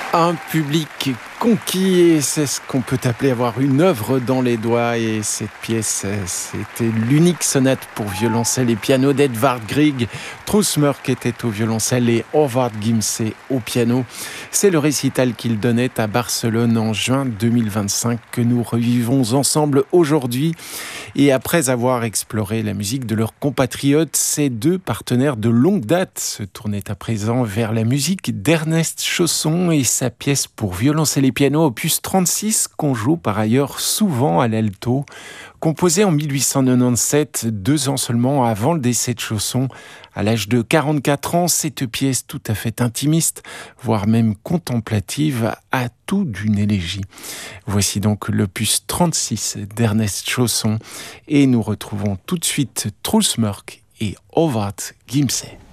Un public conquis, et c'est ce qu'on peut appeler avoir une œuvre dans les doigts. Et cette pièce, c'était l'unique sonate pour violoncelle et piano d'Edvard Grieg. Troosmurk était au violoncelle et Håvard Gimse au piano. C'est le récital qu'il donnait à Barcelone en juin 2025 que nous revivons ensemble aujourd'hui. Et après avoir exploré la musique de leurs compatriotes, ces deux partenaires de longue date se tournaient à présent vers la musique d'Ernest Chausson et sa pièce pour violoncelle et piano opus 36 qu'on joue par ailleurs souvent à l'alto. Composée en 1897, 2 ans seulement avant le décès de Chausson, à l'âge de 44 ans, cette pièce tout à fait intimiste, voire même contemplative, a tout d'une élégie. Voici donc l'opus 36 d'Ernest Chausson et nous retrouvons tout de suite Troosmurk et Håvard Gimse.